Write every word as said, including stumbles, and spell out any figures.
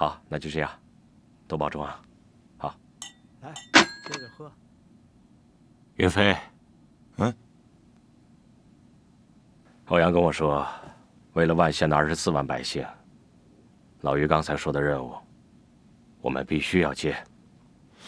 好，那就这样，都保重啊。好， 来，接着喝。 岳飞， 嗯， 欧阳跟我说，为了万县的二十四万百姓，老于刚才说的任务，我们必须要接。